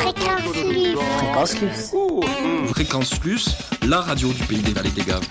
Fréquence Luce. Fréquence Luce, la radio du pays des Vallées des Gaves.